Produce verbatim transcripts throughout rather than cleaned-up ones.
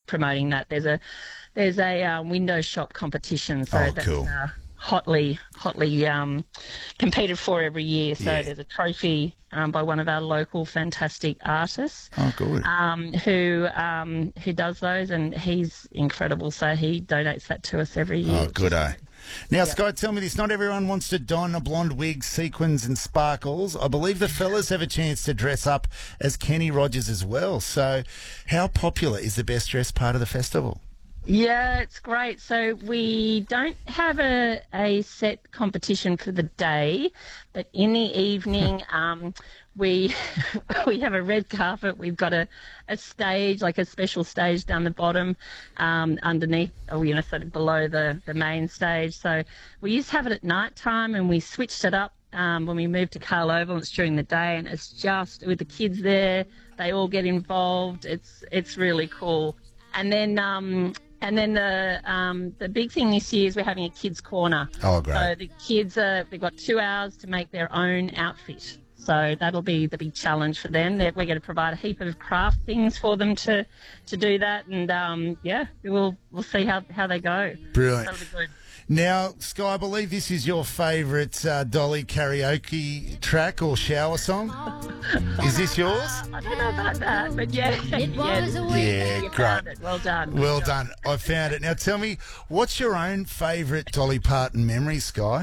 promoting that. There's a there's a uh, window shop competition, so Oh, that's cool. uh, hotly hotly um, competed for every year. So Yeah. there's a trophy um, by one of our local fantastic artists. Oh, good. Um, who um, who does those, and he's incredible. So he donates that to us every year. Oh, good, eh? Now, Sky, tell me this. Not everyone wants to don a blonde wig, sequins and sparkles. I believe the fellas have a chance to dress up as Kenny Rogers as well. So how popular is the best dressed part of the festival? Yeah, it's great. So we don't have a, a set competition for the day, but in the evening um, we we have a red carpet. We've got a, a stage, like a special stage down the bottom um, underneath, or, you know, sort of below the, the main stage. So we used to have it at night time, and we switched it up um, when we moved to Carl Oval. It's during the day, and it's just with the kids there. They all get involved. It's it's really cool. And then um, and then the um, the big thing this year is we're having a kids' corner. Oh, great. So the kids are, they've got two hours to make their own outfit. So that'll be the big challenge for them. They're, we're going to provide a heap of craft things for them to, to do that. And, um, yeah, we'll we'll see how, how they go. Brilliant. That'll be good. Now, Sky, I believe this is your favourite uh, Dolly karaoke track or shower song. Is this yours? Uh, I don't know about that, but yeah. It was yeah, a week. Yeah, you great. found it. Well done. Well done. I found it. Now, tell me, what's your own favourite Dolly Parton memory, Sky?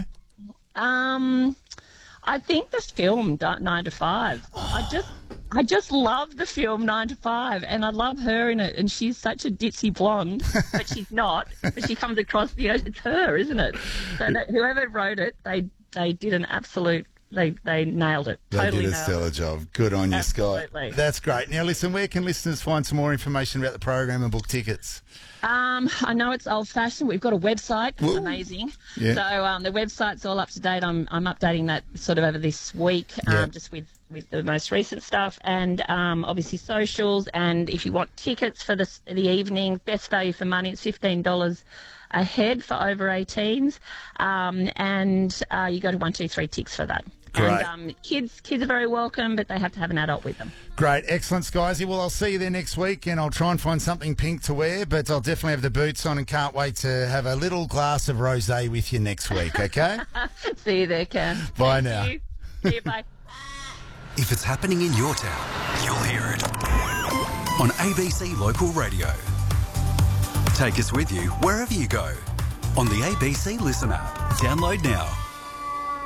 Um, I think the film Di- Nine to Five. I just, I just love the film Nine to Five, and I love her in it. And she's such a ditzy blonde, but she's not. But she comes across, you know, it's her, isn't it? So that, whoever wrote it, they they did an absolute. They they nailed it. They Totally did a nailed stellar it. job. Good on you, Absolutely. Sky. That's great. Now, listen, where can listeners find some more information about the program and book tickets? Um, I know it's old-fashioned. We've got a website. It's Ooh. amazing. Yeah. So um, the website's all up to date. I'm I'm updating that sort of over this week, Yeah. um, just with, with the most recent stuff, and um, obviously socials. And if you want tickets for the the evening, best value for money, it's fifteen dollars a head for over eighteens, um, and uh, you go to one two three ticks for that. Great. And um, kids kids are very welcome, but they have to have an adult with them. Great. Excellent, Skysy. Well, I'll see you there next week, and I'll try and find something pink to wear, but I'll definitely have the boots on and can't wait to have a little glass of rosé with you next week, okay? See you there, Ken. Bye Thank now. you. See you, bye. If it's happening in your town, you'll hear it on A B C Local Radio. Take us with you wherever you go on the A B C Listen app. Download now.